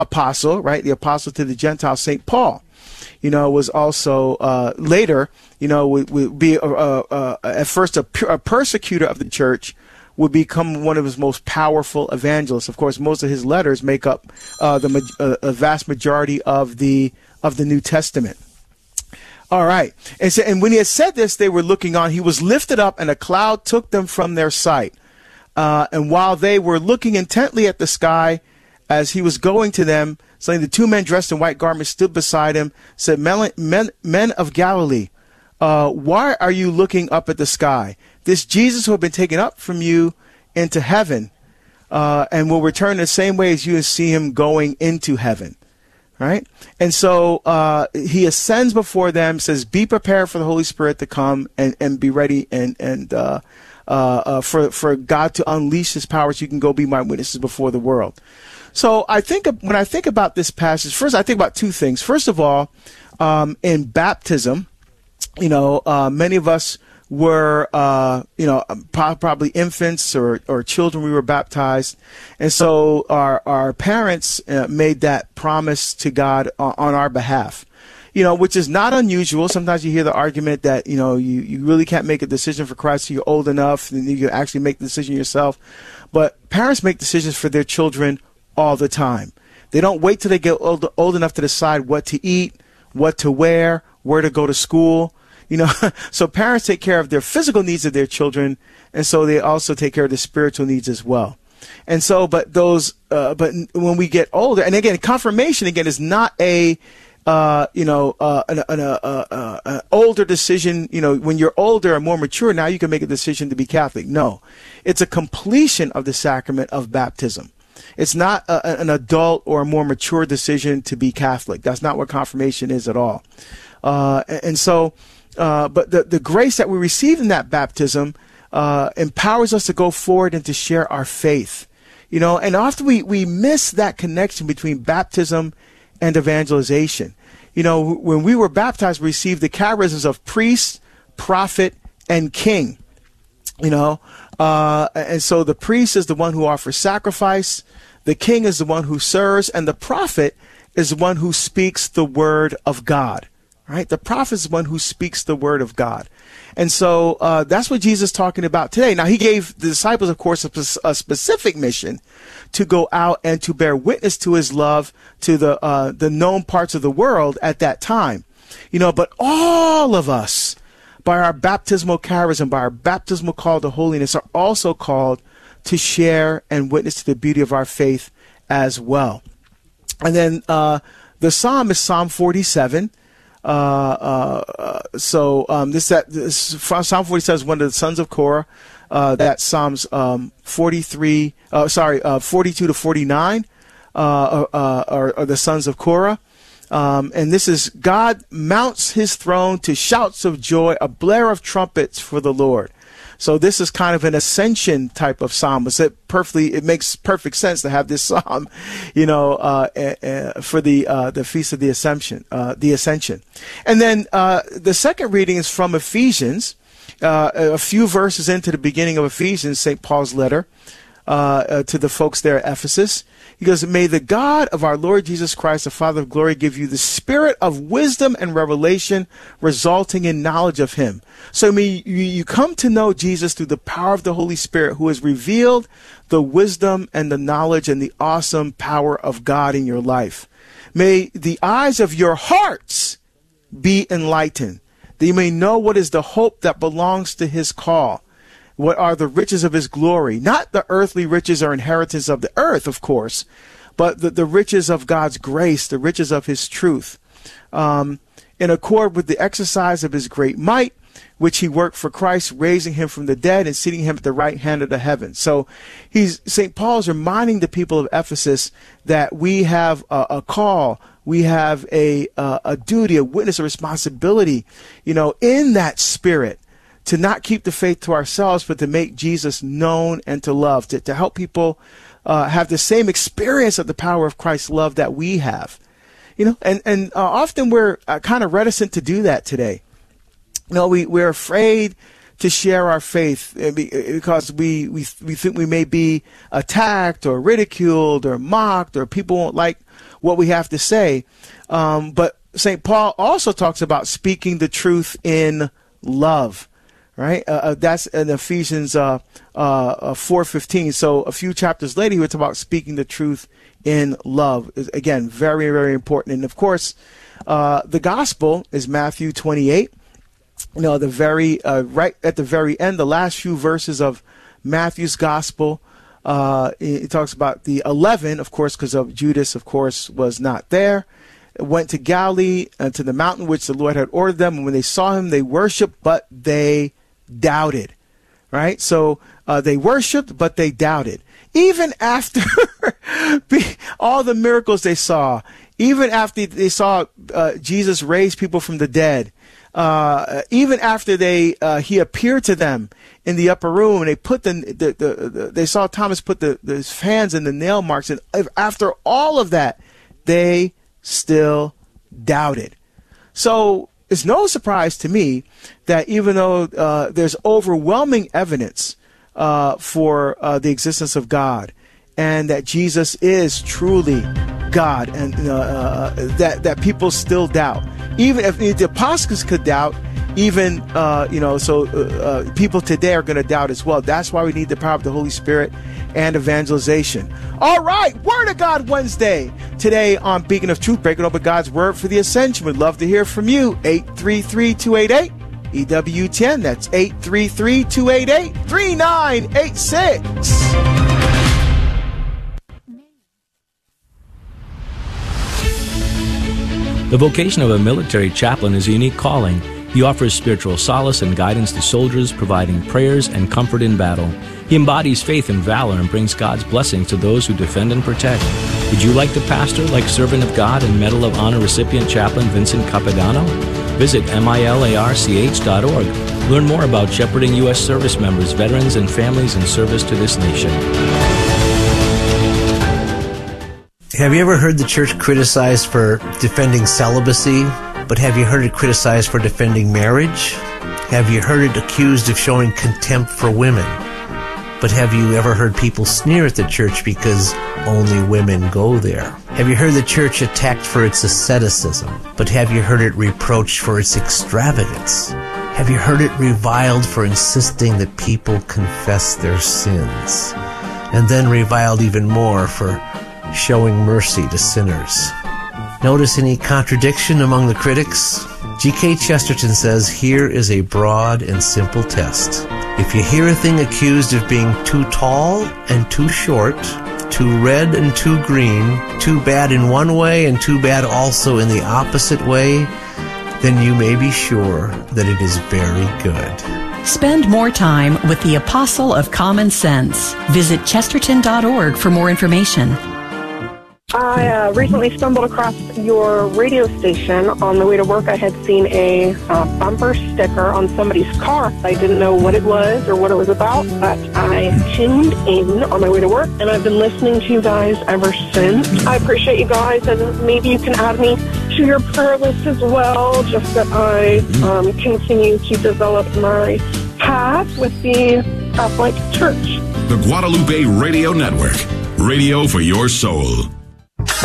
apostle, right? The apostle to the Gentiles, St. Paul, was also later, would be at first a persecutor of the church, would become one of his most powerful evangelists. Of course, most of his letters make up a vast majority of the New Testament. All right. And when he had said this, they were looking on. He was lifted up, and a cloud took them from their sight. And while they were looking intently at the sky, as he was going to them, suddenly the two men dressed in white garments stood beside him, said, Men of Galilee, why are you looking up at the sky? This Jesus who had been taken up from you into heaven, and will return the same way as you see him going into heaven. Right? And so he ascends before them, says, be prepared for the Holy Spirit to come, and be ready and for God to unleash his power so you can go be my witnesses before the world. So when I think about this passage, first I think about two things. First of all, in baptism, many of us were, probably infants or children. We were baptized. And so our parents made that promise to God on our behalf, which is not unusual. Sometimes you hear the argument that, you really can't make a decision for Christ till you're old enough, and you can actually make the decision yourself. But parents make decisions for their children all the time. They don't wait till they get old enough to decide what to eat, what to wear, where to go to school. So parents take care of their physical needs of their children, and so they also take care of the spiritual needs as well. And so, but when we get older, and again, confirmation again is not an older decision. When you're older and more mature, now you can make a decision to be Catholic. No, it's a completion of the sacrament of baptism. It's not an adult or a more mature decision to be Catholic. That's not what confirmation is at all. But the grace that we receive in that baptism empowers us to go forward and to share our faith. And often we miss that connection between baptism and evangelization. When we were baptized, we received the charisms of priest, prophet, and king. And so the priest is the one who offers sacrifice, the king is the one who serves, and the prophet is the one who speaks the word of God. Right? The prophet is the one who speaks the word of God. And so that's what Jesus is talking about today. Now, he gave the disciples, of course, a specific mission to go out and to bear witness to his love to the known parts of the world at that time. But all of us, by our baptismal charism, by our baptismal call to holiness, are also called to share and witness to the beauty of our faith as well. And then the psalm is Psalm 47. This Psalm 47 is one of the sons of Korah. That Psalms 42 to 49 are the sons of Korah. And this is God mounts his throne to shouts of joy, a blare of trumpets for the Lord. So this is kind of an ascension type of psalm. It makes perfect sense to have this psalm, for the feast of the Ascension, And then the second reading is from Ephesians, a few verses into the beginning of Ephesians, St. Paul's letter to the folks there at Ephesus. He goes, may the God of our Lord Jesus Christ, the Father of glory, give you the spirit of wisdom and revelation resulting in knowledge of him. So you come to know Jesus through the power of the Holy Spirit, who has revealed the wisdom and the knowledge and the awesome power of God in your life. May the eyes of your hearts be enlightened, that you may know what is the hope that belongs to his call. What are the riches of his glory? Not the earthly riches or inheritance of the earth, of course, but the riches of God's grace, the riches of his truth, in accord with the exercise of his great might, which he worked for Christ, raising him from the dead and seating him at the right hand of the heavens. So St. Paul's reminding the people of Ephesus that we have a call, we have a duty, a witness, a responsibility, in that spirit, to not keep the faith to ourselves, but to make Jesus known and to love, to help people have the same experience of the power of Christ's love that we have. And often we're kind of reticent to do that today. We're afraid to share our faith because we think we may be attacked or ridiculed or mocked, or people won't like what we have to say. But St. Paul also talks about speaking the truth in love, right? That's in Ephesians 4:15. So a few chapters later, he would talk about speaking the truth in love. Again, very, very important. And of course, the gospel is Matthew 28. You know, the very right at the very end, the last few verses of Matthew's gospel, it talks about the 11, of course, because of Judas, of course, was not there. Went to Galilee, to the mountain which the Lord had ordered them. And when they saw him, they worshipped, but they doubted. Right? So they worshipped, but they doubted. Even after all the miracles they saw, even after they saw Jesus raise people from the dead, even after he appeared to them in the upper room, and they put they saw Thomas put his hands in the nail marks, and after all of that, they still doubted. So it's no surprise to me that even though there's overwhelming evidence for the existence of God, and that Jesus is truly God, and that people still doubt. Even if the apostles could doubt, even people today are going to doubt as well. That's why we need the power of the Holy Spirit and evangelization. All right, Word of God Wednesday today on Beacon of Truth, breaking open God's Word for the Ascension. We'd love to hear from you. 833-288 EWTN. That's 833-288-3986. The vocation of a military chaplain is a unique calling. He offers spiritual solace and guidance to soldiers, providing prayers and comfort in battle. He embodies faith and valor and brings God's blessings to those who defend and protect. Would you like to pastor like Servant of God and Medal of Honor recipient Chaplain Vincent Capodanno? Visit milarch.org. Learn more about shepherding U.S. service members, veterans, and families in service to this nation. Have you ever heard the church criticized for defending celibacy, but have you heard it criticized for defending marriage? Have you heard it accused of showing contempt for women? But have you ever heard people sneer at the church because only women go there? Have you heard the church attacked for its asceticism, but have you heard it reproached for its extravagance? Have you heard it reviled for insisting that people confess their sins, and then reviled even more for showing mercy to sinners? Notice any contradiction among the critics? G.K. Chesterton says, here is a broad and simple test. If you hear a thing accused of being too tall and too short, too red and too green, too bad in one way and too bad also in the opposite way, then you may be sure that it is very good. Spend more time with the Apostle of Common Sense. Visit chesterton.org for more information. I recently stumbled across your radio station. On the way to work, I had seen a bumper sticker on somebody's car. I didn't know what it was or what it was about, but I tuned in on my way to work, and I've been listening to you guys ever since. I appreciate you guys, and maybe you can add me to your prayer list as well, just that I continue to develop my path with the Catholic Church. The Guadalupe Radio Network, radio for your soul.